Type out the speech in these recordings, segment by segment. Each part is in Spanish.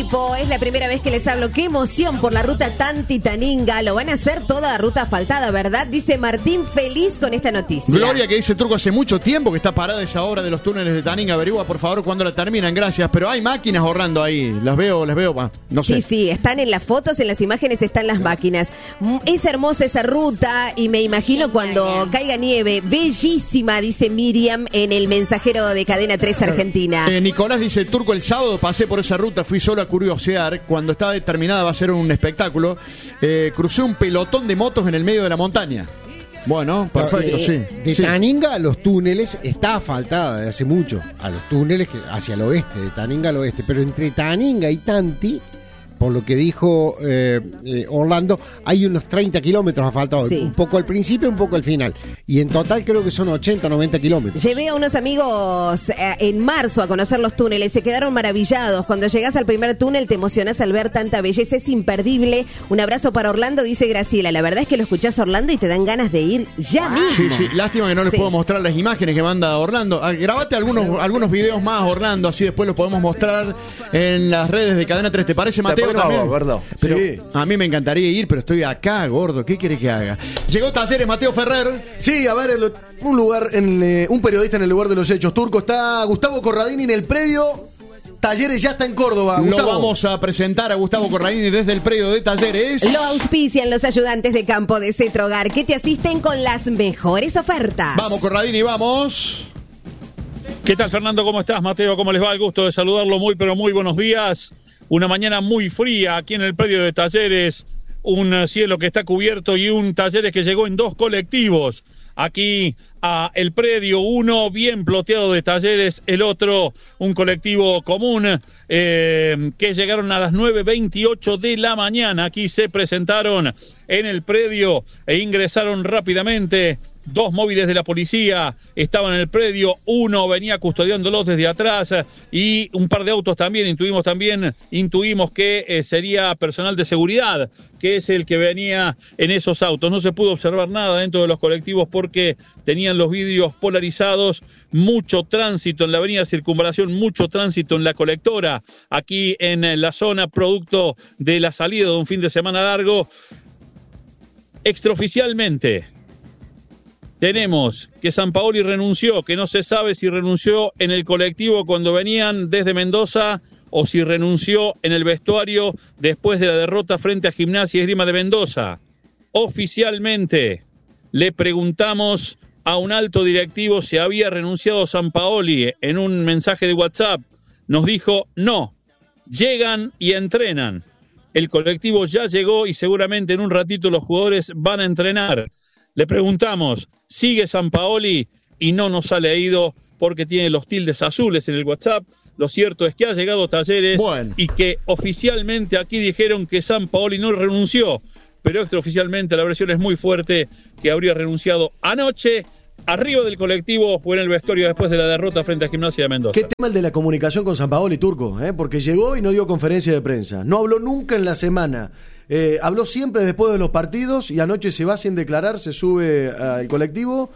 equipo. Es la primera vez que les hablo. Qué emoción por la ruta Tanti-Taninga. Lo van a hacer toda ruta asfaltada, ¿verdad? Dice Martín, feliz con esta noticia. Gloria, que dice Turco, hace mucho tiempo que está parada esa obra de los túneles de Taninga. Averigua, por favor, cuándo la terminan. Gracias. Pero hay máquinas ahorrando ahí. Las veo, no sé. Sí, están en las fotos, en las imágenes están las máquinas. Es hermosa esa ruta y me imagino cuando caiga nieve. Bellísima, dice Miriam en el mensajero de Cadena 3 Argentina. Nicolás dice, Turco, el sábado pasé por esa ruta, fui solo a curiosear. Cuando estaba determinada va a ser un espectáculo. Crucé un pelotón de motos en el medio de la montaña. Bueno, perfecto, sí. De Taninga a los túneles está asfaltada de hace mucho. A los túneles hacia el oeste, de Taninga al oeste. Pero entre Taninga y Tanti, por lo que dijo Orlando, hay unos 30 kilómetros asfaltados. Un poco al principio, un poco al final. Y en total creo que son 80, 90 kilómetros. Llevé a unos amigos en marzo a conocer los túneles. Se quedaron maravillados. Cuando llegás al primer túnel te emocionás al ver tanta belleza. Es imperdible. Un abrazo para Orlando, dice Graciela. La verdad es que lo escuchás a Orlando y te dan ganas de ir ya mismo. Sí. Lástima que no les puedo mostrar las imágenes que manda Orlando. Grabate algunos videos más, Orlando. Así después los podemos mostrar en las redes de Cadena 3. ¿Te parece, Mateo? También. Pero a mí me encantaría ir, pero estoy acá, gordo. ¿Qué querés que haga? Llegó Talleres, Mateo Ferrer. Sí, a ver, un periodista en el lugar de los hechos. Turco, está Gustavo Corradini en el predio. Talleres ya está en Córdoba. Lo vamos a presentar a Gustavo Corradini desde el predio de Talleres. Lo auspician los ayudantes de campo de Cetrogar, que te asisten con las mejores ofertas. Vamos, Corradini, vamos. ¿Qué tal, Fernando? ¿Cómo estás, Mateo? ¿Cómo les va? El gusto de saludarlo. Muy buenos días. Una mañana muy fría aquí en el predio de Talleres, un cielo que está cubierto y un Talleres que llegó en 2 colectivos. Aquí a el predio, uno bien ploteado de Talleres, el otro un colectivo común que llegaron a las 9:28 de la mañana. Aquí se presentaron en el predio e ingresaron rápidamente. 2 móviles de la policía estaban en el predio, uno venía custodiándolos desde atrás y un par de autos también. Intuimos que sería personal de seguridad, que es el que venía en esos autos. No se pudo observar nada dentro de los colectivos porque tenían los vidrios polarizados. Mucho tránsito en la avenida Circunvalación, mucho tránsito en la colectora, aquí en la zona, producto de la salida de un fin de semana largo. Extraoficialmente tenemos que Sampaoli renunció, que no se sabe si renunció en el colectivo cuando venían desde Mendoza o si renunció en el vestuario después de la derrota frente a Gimnasia y Esgrima de Mendoza. Oficialmente le preguntamos a un alto directivo si había renunciado Sampaoli. En un mensaje de WhatsApp nos dijo no, llegan y entrenan. El colectivo ya llegó y seguramente en un ratito los jugadores van a entrenar. Le preguntamos, ¿sigue Sampaoli? Y no nos ha leído porque tiene los tildes azules en el WhatsApp. Lo cierto es que ha llegado Talleres y que oficialmente aquí dijeron que Sampaoli no renunció, pero extraoficialmente la versión es muy fuerte, que habría renunciado anoche arriba del colectivo o en el vestuario después de la derrota frente a Gimnasia de Mendoza. ¿Qué tema el de la comunicación con Sampaoli, Turco? Porque llegó y no dio conferencia de prensa. No habló nunca en la semana. Habló siempre después de los partidos y anoche se va sin declarar, se sube al colectivo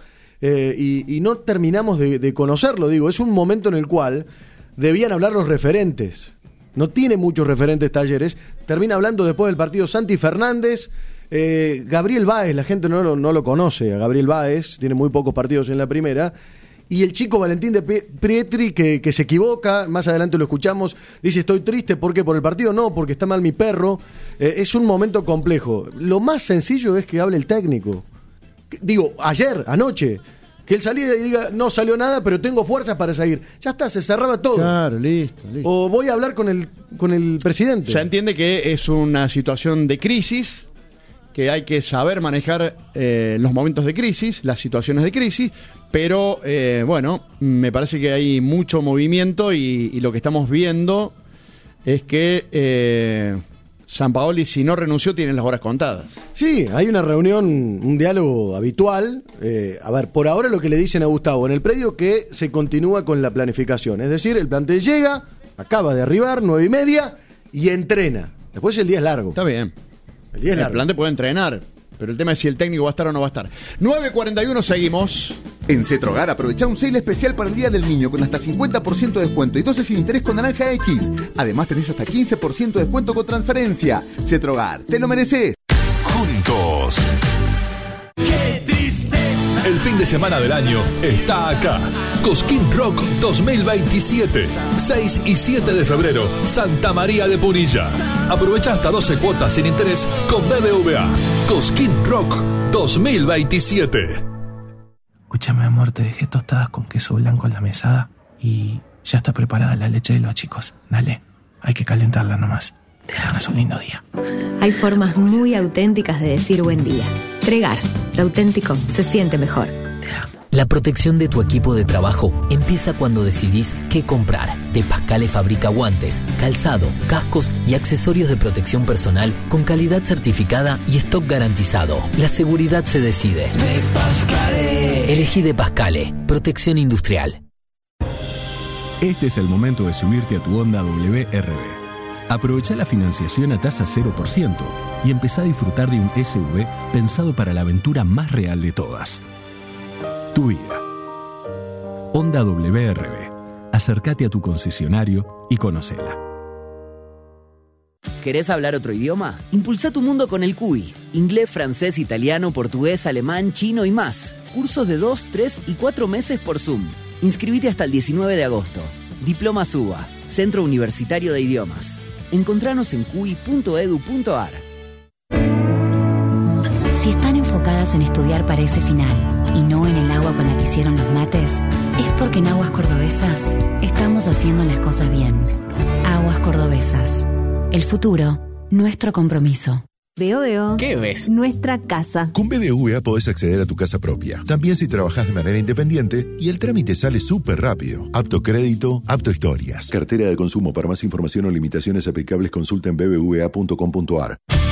y no terminamos de conocerlo. Digo, es un momento en el cual debían hablar los referentes. No tiene muchos referentes Talleres. Termina hablando después del partido Santi Fernández, Gabriel Báez. La gente no lo conoce a Gabriel Báez, tiene muy pocos partidos en la primera. Y el chico Valentín de Prietri, que se equivoca, más adelante lo escuchamos, dice: estoy triste, ¿por qué? ¿Por el partido? No, porque está mal mi perro. Es un momento complejo. Lo más sencillo es que hable el técnico. Digo, anoche, que él salía y diga: no salió nada, pero tengo fuerzas para seguir. Ya está, se cerraba todo. Claro, listo. O voy a hablar con el presidente. Se entiende que es una situación de crisis, que hay que saber manejar los momentos de crisis, las situaciones de crisis, pero me parece que hay mucho movimiento y lo que estamos viendo es que Sampaoli, si no renunció, tiene las horas contadas. Sí, hay una reunión, un diálogo habitual. Por ahora lo que le dicen a Gustavo en el predio, que se continúa con la planificación, es decir, el plantel llega, acaba de arribar, 9:30 y entrena. Después el día es largo. Está bien. El plantel puede entrenar, Pero el tema es si el técnico va a estar o no va a estar. 9:41, seguimos. En Cetrogar aprovecha un sale especial para el Día del Niño con hasta 50% de descuento y 12 sin interés con Naranja X. Además tenés hasta 15% de descuento con transferencia. Cetrogar, te lo mereces. Juntos. El fin de semana del año está acá. Cosquín Rock 2027. 6 y 7 de febrero, Santa María de Punilla. Aprovecha hasta 12 cuotas sin interés con BBVA. Cosquín Rock 2027. Escúchame, amor, te dejé tostadas con queso blanco en la mesada y ya está preparada la leche de los chicos. Dale, hay que calentarla nomás. Te hagas un lindo día. Hay formas muy auténticas de decir buen día. Tregar, lo auténtico se siente mejor. La protección de tu equipo de trabajo empieza cuando decidís qué comprar. De Pascale fabrica guantes, calzado, cascos y accesorios de protección personal con calidad certificada y stock garantizado. La seguridad se decide. De Pascale. Elegí De Pascale, protección industrial. Este es el momento de subirte a tu Honda WRB. Aprovecha la financiación a tasa 0% y empezá a disfrutar de un SUV pensado para la aventura más real de todas. Tu vida. Honda WRB. Acércate a tu concesionario y conócela. ¿Querés hablar otro idioma? Impulsa tu mundo con el CUI. Inglés, francés, italiano, portugués, alemán, chino y más. Cursos de 2, 3 y 4 meses por Zoom. Inscribite hasta el 19 de agosto. Diploma SUBA, Centro Universitario de Idiomas. Encontranos en cui.edu.ar. Si están enfocadas en estudiar para ese final y no en el agua con la que hicieron los mates, es porque en Aguas Cordobesas estamos haciendo las cosas bien. Aguas Cordobesas. El futuro, nuestro compromiso. Veo. ¿Qué ves? Nuestra casa. Con BBVA podés acceder a tu casa propia. También si trabajás de manera independiente y el trámite sale súper rápido. Apto crédito, apto historias. Cartera de consumo. Para más información o limitaciones aplicables consulta en bbva.com.ar.